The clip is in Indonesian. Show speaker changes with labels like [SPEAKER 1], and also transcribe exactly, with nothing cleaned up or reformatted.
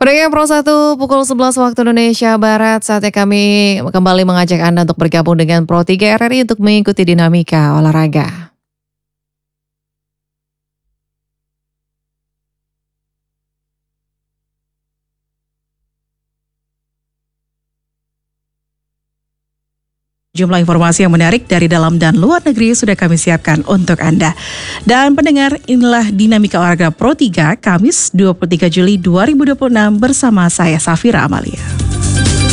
[SPEAKER 1] Pendengar Pro satu pukul sebelas waktu Indonesia Barat, saatnya kami kembali mengajak Anda untuk bergabung dengan Pro tiga R R I untuk mengikuti dinamika olahraga.
[SPEAKER 2] Jumlah informasi yang menarik dari dalam dan luar negeri sudah kami siapkan untuk Anda. Dan pendengar, inilah Dinamika Olahraga Pro tiga, Kamis dua puluh tiga Juli dua ribu dua puluh enam bersama saya Safira Amalia.